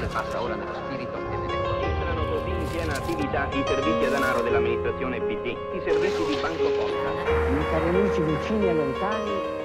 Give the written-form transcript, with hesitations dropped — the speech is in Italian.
l'amore passa ora nello spirito e nelle cose. Entrano così in piena attività i servizi a denaro dell'amministrazione PD, i servizi di Banco Posta. Miei cari amici vicini e lontani,